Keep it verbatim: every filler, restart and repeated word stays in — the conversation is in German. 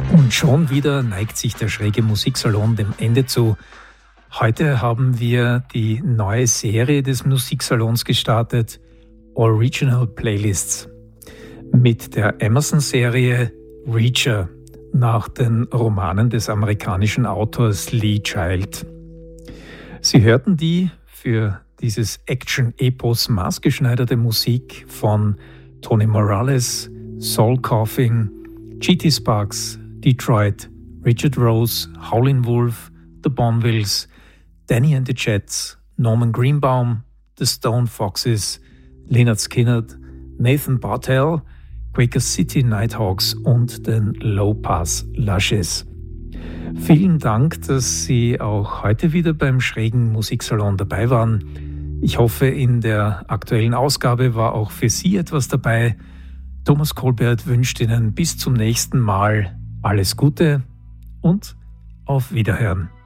Und schon wieder neigt sich der schräge Musiksalon dem Ende zu. Heute haben wir die neue Serie des Musiksalons gestartet, Original Playlists, mit der Emerson-Serie Reacher nach den Romanen des amerikanischen Autors Lee Child. Sie hörten die für dieses Action-Epos maßgeschneiderte Musik von Tony Morales, Soul Coughing, G T Sparks, Detroit, Richard Rose, Howlin' Wolf, The Bonvilles, Danny and the Jets, Norman Greenbaum, The Stone Foxes, Lynyrd Skynyrd, Nathan Bartel, Quaker City Nighthawks und den Low Pass Lushes. Vielen Dank, dass Sie auch heute wieder beim schrägen Musiksalon dabei waren. Ich hoffe, in der aktuellen Ausgabe war auch für Sie etwas dabei. Thomas Kolbert wünscht Ihnen bis zum nächsten Mal alles Gute und auf Wiederhören.